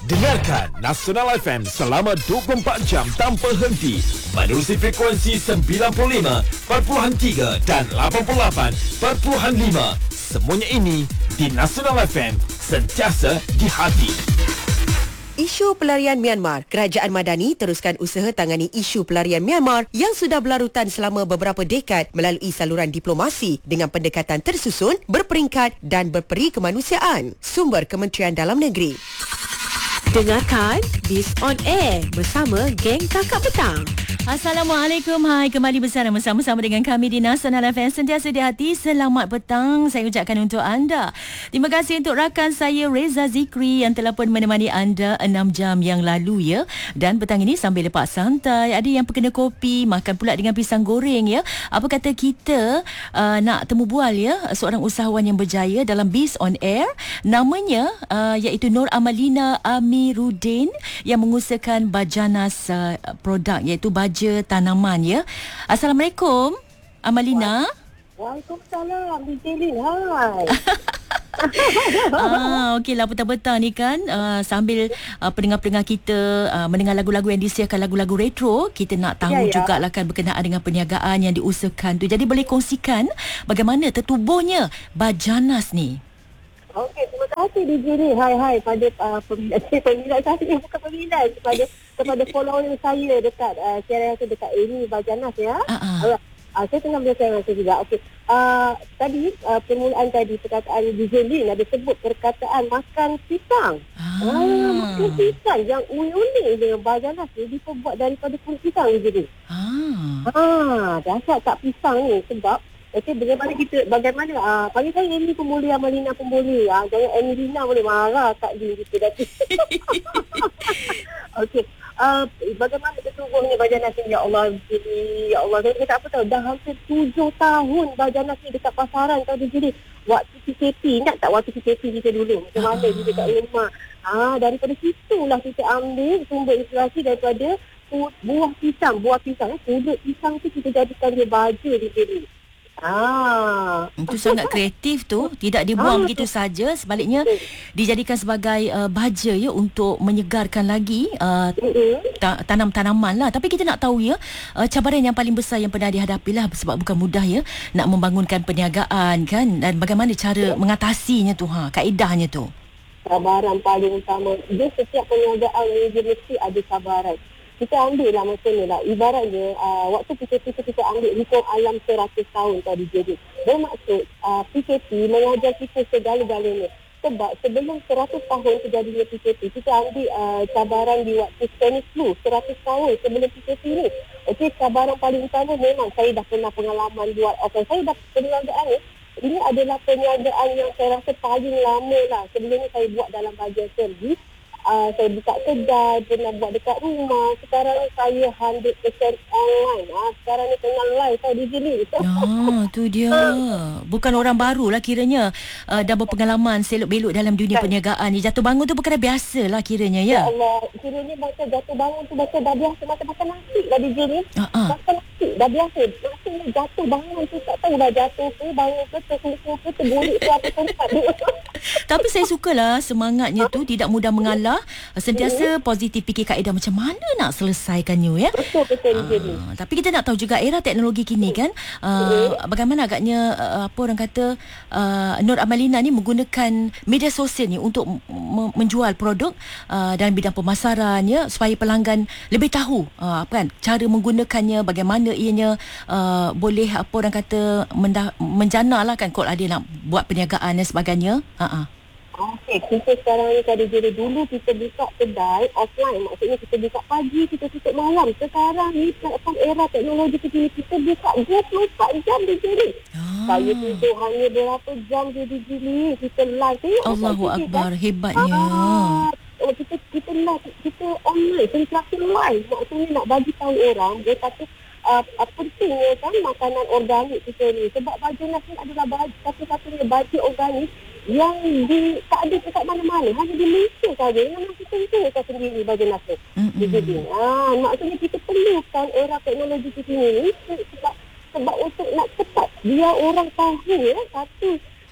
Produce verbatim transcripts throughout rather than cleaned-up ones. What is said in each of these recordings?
Dengarkan Nasional F M selama dua puluh empat jam tanpa henti menerusi frekuensi sembilan puluh lima perpuluhan tiga dan lapan puluh lapan perpuluhan lima. Semuanya ini di Nasional F M, sentiasa di hati. Isu pelarian Myanmar. Kerajaan Madani teruskan usaha tangani isu pelarian Myanmar yang sudah berlarutan selama beberapa dekad melalui saluran diplomasi dengan pendekatan tersusun, berperingkat dan berperi kemanusiaan. Sumber Kementerian Dalam Negeri. Dengarkan Biz on Air bersama geng Kakak Petang. Assalamualaikum. Hai, kembali bersama-sama dengan kami di Nasional F M, sentiasa di hati. Selamat petang saya ucapkan untuk anda. Terima kasih untuk rakan saya Reza Zikri yang telah pun menemani anda enam jam yang lalu ya. Dan petang ini sambil lepak santai, ada yang perkena kopi, makan pula dengan pisang goreng ya. Apa kata kita uh, nak temu bual ya seorang usahawan yang berjaya dalam Biz on Air. Namanya uh, iaitu Nur Amalina Amiruddin yang mengusahakan Bajanas uh, produk iaitu baja tanaman ya. Assalamualaikum Amalina. Waalaikumsalam Bijilin. Hai. ah, Okeylah, petang-petang ni kan uh, sambil uh, pendengar-pendengar kita uh, mendengar lagu-lagu yang disiarkan, lagu-lagu retro, kita nak tahu ya, ya. jugalah kan berkenaan dengan perniagaan yang diusahakan tu. Jadi boleh kongsikan bagaimana tertubuhnya Bajanas ni? Okey, terima kasih D J ni. Hai hai pada uh, peminat peminat saya, bukan peminat, kepada kepada follower saya dekat uh, siaran saya dekat ini Bajanas ya. Uh-uh. Uh, saya tengah belajar saya juga. Okey. Uh, tadi uh, permulaan tadi perkataan D J Lin ada sebut perkataan makan pisang. Ah, uh, makan pisang yang unik dengan Bajanas ni dibuat daripada kulit pisang D J Lin. Ah. Ah, dahsyat tak pisang ni sebab okey, bagaimana kita, bagaimana, ah, panggil saya Amy Pembuli, Amalina Pembuli. Ah, jangan Amelina boleh marah Kak Lin kita dah. Okey, uh, bagaimana tertubuhnya Bajanas ni, ya Allah, jadi, ya Allah, saya tak apa tahu, dah hampir tujuh tahun Bajanas ni dekat pasaran tau jadi. Waktu P K P, ingat tak waktu P K P kita dulu, macam mana dia dekat rumah. Ah, daripada situlah kita ambil sumber inspirasi daripada buah pisang, buah pisang, kulit pisang tu kita jadikan dia baja di sini. Ah, itu sangat kreatif tu, tidak dibuang ah, begitu saja, sebaliknya dijadikan sebagai uh, baja ya untuk menyegarkan lagi uh, ta- tanam-tanaman lah. Tapi kita nak tahu ya uh, cabaran yang paling besar yang pernah dihadapi lah, sebab bukan mudah ya nak membangunkan perniagaan kan, dan bagaimana cara mengatasinya tu, ha, kaedahnya tu. Cabaran paling utama dia, setiap perniagaan dia mesti ada cabaran. Kita ambil lah macam ni lah. Ibaratnya, uh, waktu P K P tu kita ambil hukum alam seratus tahun tadi jadi. Bermaksud, uh, P K P mengajar kita segala-galanya. Sebab sebelum seratus tahun terjadinya P K P, kita ambil uh, cabaran di waktu Spanish flu, seratus tahun sebelum P K P ni. Okey, cabaran paling utama memang saya dah pernah pengalaman buat, okay, saya dah perniagaan ni. Ini adalah perniagaan yang saya rasa paling lama lah. Sebelum ni saya buat dalam bahagian servis. Uh, saya buka kedai, pernah buat dekat rumah. Sekarang ni saya one hundred percent online. Ah, sekarang ni tengah live saya di sini. Ah, tu dia. Bukan orang baru lah kiranya. Uh, dah berpengalaman selok-belok dalam dunia kan perniagaan ni. Jatuh bangun tu perkara biasa lah kiranya ya. Ya Allah, kiranya macam jatuh bangun tu macam dah biasa. Macam makan nasi lah di sini. Uh-huh. Makan nasi dah biasa. Maksudnya jatuh bangun tu tak tahu dah jatuh ke, bangun ke, terkumpul ke, tergulik ke, apa tempat tu. Tapi saya sukalah semangatnya tu, tidak mudah mengalah. Sentiasa positif, fikir kaedah macam mana nak selesaikannya ya. Betul betul uh, Tapi kita nak tahu juga era teknologi kini kan, uh, bagaimana agaknya uh, apa orang kata uh, Nur Amalina ni menggunakan media sosial ni untuk m- menjual produk uh, dalam bidang pemasaran ya, supaya pelanggan lebih tahu uh, apa kan cara menggunakannya, bagaimana ianya uh, boleh apa orang kata mendah- menjana lah kan kalau ada nak buat perniagaan dan sebagainya. Uh-uh. Okey, kita sekarang ni tadi jadi dulu kita buka kedai offline. Maksudnya kita buka pagi, kita tutup malam. Sekarang ni platform era teknologi kita, kita buka dua puluh empat jam di sini. Ah. Saya tidur hanya berapa jam jadi gini. Kita live. Eh, Allahu Akbar, kan? Hebatnya. Ah, kita kita live, kita online, sentiasa live. Maksudnya nak bagi tahu orang, dia kata Uh, uh, pentingnya kan makanan organik kita ni. Sebab Bajanas ni adalah baju, satu-satunya baju organik yang di, tak ada dekat mana-mana. Hanya di Malaysia saja. Yang masih tentukan sendiri Bajanas tu. Mm-hmm. Jadi, ah, maksudnya kita perlukan era teknologi kita ni sebab, sebab untuk nak cepat biar orang tahu ya, satu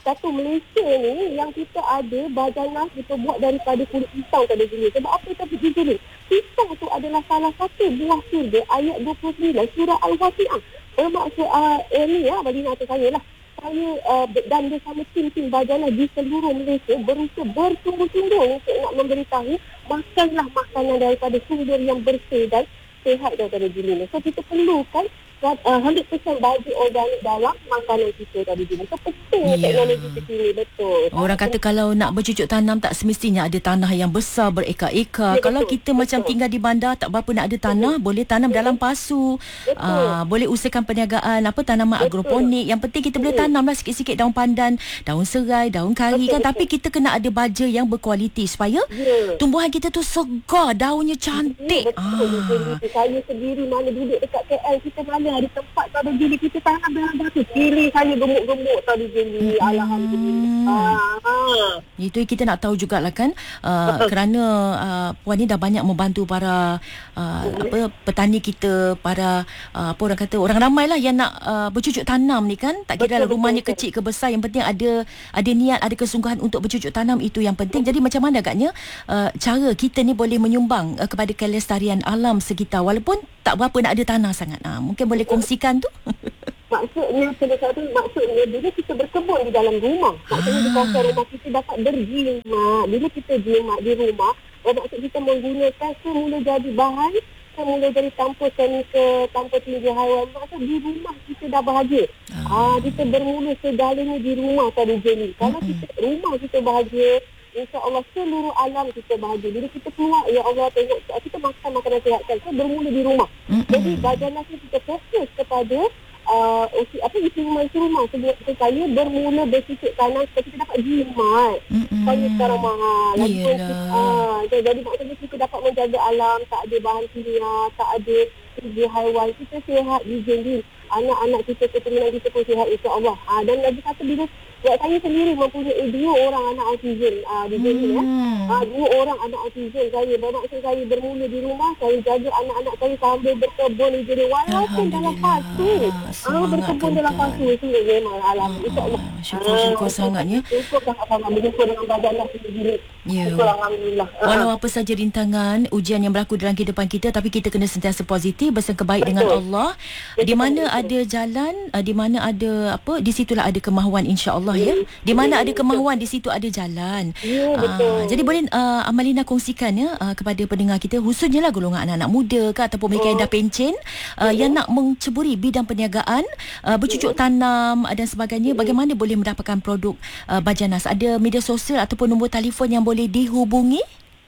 satu Malaysia ni yang kita ada bajanas kita buat daripada kulit pisang tadi dulu. Sebab apa kita pergi dulu? Pisang tu adalah salah satu buah surga ayat dua puluh sembilan surah Al-Waqiah. Bermaksud uh, eh, ni ya, Madinah atau saya lah. Saya uh, dan bersama tim-tim bajanas di seluruh Malaysia berusaha bersungguh-sungguh untuk nak memberitahu makanlah makanan daripada sumber yang bersih dan sihat daripada dulu. So kita perlukan uh, one hundred percent baju organik dalam makanan kita tadi dulu. So penting Ya. teknologi terkini, betul. Orang kata kalau nak bercucuk tanam tak semestinya ada tanah yang besar bereka-eka. Ya, Kalau betul, kita macam betul. tinggal di bandar tak berapa nak ada tanah, boleh tanam dalam pasu. Betul. Ah, boleh usahakan perniagaan apa tanaman Betul. agroponik. Yang penting kita boleh tanamlah sikit-sikit daun pandan, daun serai, daun kari Betul, kan. betul. Tapi kita kena ada baja yang berkualiti supaya Ya. tumbuhan kita tu segar, daunnya cantik. Ya, betul. Ah. Saya sendiri mana duduk dekat K L, kita mana ada tempat tadi gili kita tanam dalam batu. Pilih saya gemuk-gemuk tadi gili. Hmm. Alhamdulillah. Ah, ah. Itu kita nak tahu jugalah kan uh, kerana uh, puan ni dah banyak membantu para uh, apa petani kita, para uh, apa orang kata orang ramai lah yang nak uh, bercucuk tanam ni kan. Tak kira lah Betul, rumahnya betul, kecil ke besar, yang penting ada ada niat, ada kesungguhan untuk bercucuk tanam, itu yang penting. Jadi macam mana agaknya uh, cara kita ni boleh menyumbang uh, kepada kelestarian alam sekitar walaupun tak berapa nak ada tanah sangat. Uh, mungkin boleh kongsikan tu. Maksudnya, salah satu maksudnya bila kita berkebun di dalam rumah. Maksudnya di kawasan rumah kita dapat berjimat. Bila kita jimat di rumah, maksud kita menggunakan semula jadi bahan, semula jadi tanpa chemical, tanpa tinggi haiwan. Maksud di rumah kita dah bahagia. Ah, kita bermula segalanya di rumah tadi Jenny. Kalau kita rumah kita bahagia, insya-Allah seluruh alam kita bahagia. Bila kita keluar, ya Allah tengok kita makan makanan sihat kan. So, bermula di rumah. Jadi bajanas ni kita fokus kepada Uh, usi, apa isi rumah isi rumah sebab saya bermula bercucuk tanam supaya kita dapat jimat. Saya sekarang mahal lagi pun kita, uh, jadi maksudnya kita dapat menjaga alam, tak ada bahan kimia, tak ada tinggi haiwan, kita sihat di anak-anak kita, keturunan kita pun sihat insya-Allah. Uh, dan lagi satu bila buat saya sendiri mempunyai dua orang anak autism uh, di sini ya. Uh, dua orang anak autism saya. Bermaksud saya bermula di rumah, saya jaga anak-anak saya sambil berkebun di sini walaupun dalam pasu. Ah, berkebun dalam pasu itu memang alam insya-Allah. Syukur-syukur sangatnya. Syukur alhamdulillah bersyukur dengan bajanas sendiri. Ya. Syukur alhamdulillah. Ah. Walau apa saja rintangan, ujian yang berlaku dalam kehidupan kita, tapi kita kena sentiasa positif, bersangka baik Betul. dengan Allah. Di Betul, mana betul. ada jalan, uh, di mana ada apa, di situlah ada kemahuan insya-Allah ya. Di mana ada kemahuan, di situ ada jalan. Ya, betul. Ah, jadi boleh uh, Amalina kongsikan ya uh, kepada pendengar kita, khususnya lah golongan anak-anak muda ke ataupun mereka yang dah pencen uh, yang nak menceburi bidang perniagaan, uh, bercucuk tanam uh, dan sebagainya, bagaimana boleh mendapatkan produk uh, bajanas? Ada media sosial ataupun nombor telefon yang boleh dihubungi?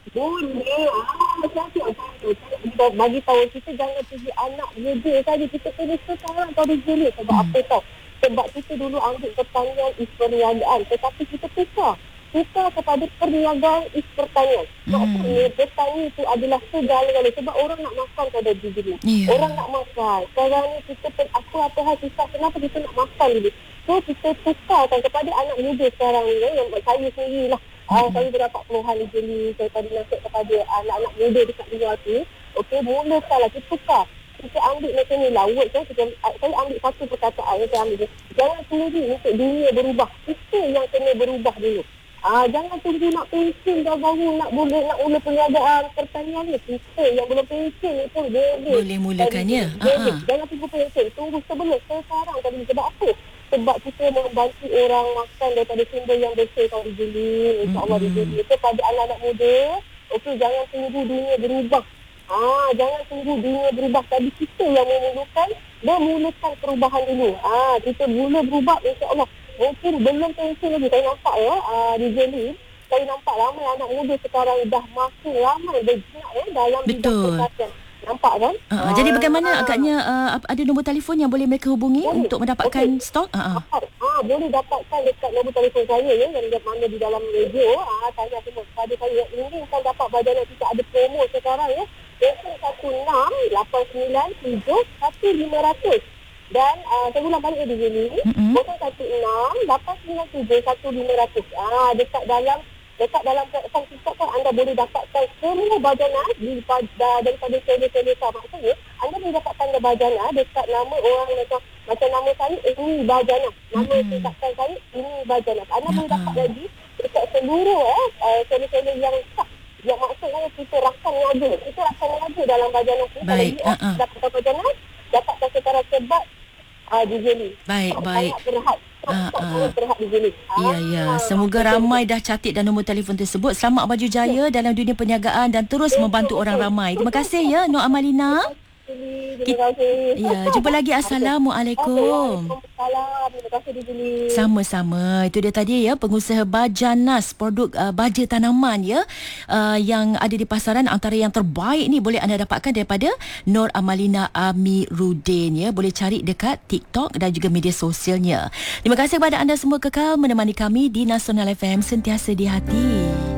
Boleh. Ah, macam tu. Kita bagi tahu kita jangan pergi anak muda saja. Kita kena sekarang pada jenis. Sebab hmm. apa tau? Sebab kita dulu ambil pertanian is perniagaan. Tetapi kita tukar. Tukar kepada perniagaan is pertanian. Hmm. Maksudnya petani itu adalah segala-galanya. Sebab orang nak makan pada diri. Yeah. Orang nak makan. Sekarang ni kita apa apa hal susah. Kenapa kita nak makan dulu? So kita tukarkan kepada anak muda sekarang ni. Yang saya sendiri lah. Ah, saya berdapat peluhan legally. Saya tadi nasihat kepada anak-anak muda dekat luar tu. Okey, mulakanlah kita tukar. Kita ambil macam ni lah. Word kan, kita, saya ambil satu perkataan yang saya ambil. Jangan tunggu untuk dunia berubah. Kita yang kena berubah dulu. Ah, jangan tunggu nak pension dah baru nak boleh nak mula perniagaan pertanian ni. Kita yang belum pension ni pun boleh. Boleh mulakan ya. Boleh. Ha-ha. Jangan tunggu pension. Tunggu sebelum. Sekarang tadi. Sebab apa? Sebab kita membantu orang makan daripada sumber yang bersih kalau dijeli. InsyaAllah mm-hmm. dijeli. Itu pada anak-anak muda. Okey, jangan tunggu dunia berubah. Ah, jangan tunggu dunia berubah. Tadi kita yang memulakan, memulakan perubahan dulu. Ah, kita mula berubah insyaAllah. Mungkin belum pension lagi. Saya nampak ya, ah, dijeli. Saya nampak ramai anak muda sekarang dah makin ramai bergerak ya, dalam bidang Betul. perkhidmatan. Nampak kan? Uh, uh, jadi bagaimana agaknya uh, ada nombor telefon yang boleh mereka hubungi Boleh. untuk mendapatkan Okey. stok? Uh, uh. Ah, boleh dapatkan dekat nombor telefon saya ya, yang di mana di dalam radio. Ah, tanya semua kepada saya. Ini kan dapat bajanan kita ada promo sekarang ya. kosong satu enam lapan sembilan tujuh satu lima kosong. Dan uh, saya ulang balik di sini. Mm-hmm. kosong satu enam lapan sembilan tujuh satu lima kosong. Ah, dekat dalam Dekat dalam platform TikTok kan anda boleh dapatkan semua bajanas daripada daripada seller-seller. Maksudnya anda boleh dapatkan bajanas dekat nama orang macam Macam nama saya, ini Bajanas. Nama Mm-mm. tingkatan saya, ini Bajanas. Anda Ya. boleh dapat lagi dekat seluruh eh, uh, sel-sel yang sah. Yang maksudnya kita rakan niaga. Kita rakan niaga dalam Bajanas ni. Baik, Kalau uh-uh. you dapat Bajanas, dapat secara sebab uh, D J ni. Baik, Tak baik. sangat berhad. Tak Ah, tak ah. sangat berhad D J ni. Ya, ya. Semoga ramai dah catat dan nombor telefon tersebut. Selamat baju jaya dalam dunia perniagaan dan terus membantu orang ramai. Terima kasih ya, Nur Amalina. Terima kasih. Ya, jumpa lagi. Assalamualaikum. Waalaikumsalam. Terima kasih D J ni. Sama-sama. Itu dia tadi ya, pengusaha Bajanas, produk uh, baja tanaman ya, uh, yang ada di pasaran. Antara yang terbaik ni boleh anda dapatkan daripada Nur Amalina Amiruddin ya. Boleh cari dekat TikTok dan juga media sosialnya. Terima kasih kepada anda semua kekal menemani kami di Nasional F M, sentiasa di hati.